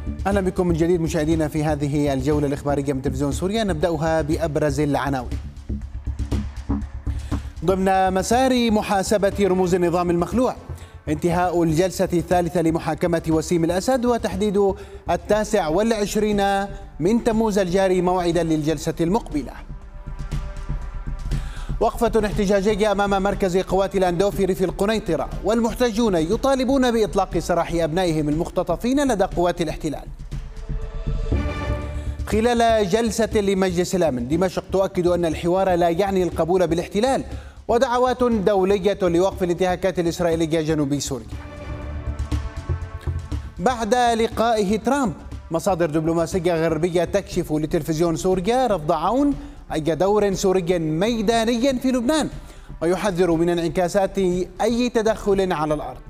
أهلا بكم من جديد مشاهدينا في هذه الجولة الإخبارية من تلفزيون سوريا. نبدأها بأبرز العناوين. ضمن مسار محاسبة رموز النظام المخلوع، انتهاء الجلسة الثالثة لمحاكمة وسيم الأسد وتحديد 29 من تموز الجاري موعدا للجلسة المقبلة. وقفة احتجاجية أمام مركز قوات الأندو في ريف القنيطرة، والمحتجون يطالبون بإطلاق سراح أبنائهم المختطفين لدى قوات الاحتلال. خلال جلسة لمجلس الأمن، دمشق تؤكد أن الحوار لا يعني القبول بالاحتلال، ودعوات دولية لوقف الانتهاكات الإسرائيلية جنوب سوريا. بعد لقائه ترامب، مصادر دبلوماسية غربية تكشف لتلفزيون سوريا رفض عون أي دور سوري ميداني في لبنان، ويحذر من انعكاسات أي تدخل على الأرض.